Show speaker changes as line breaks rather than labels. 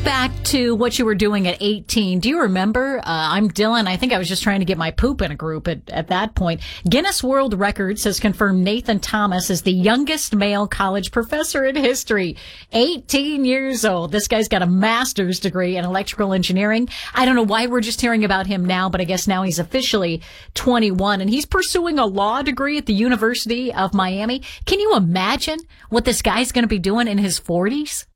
back to what you were doing at 18. Do you remember? I'm Dylan. I think I was just trying to get my poop in a group at that point. Guinness World Records has confirmed Nathan Thomas is the youngest male college professor in history. 18 years old. This guy's got a master's degree in electrical engineering. I don't know why we're just hearing about him now, but I guess now he's officially 21, and he's pursuing a law degree at the University of Miami. Can you imagine what this guy's going to be doing in his 40s?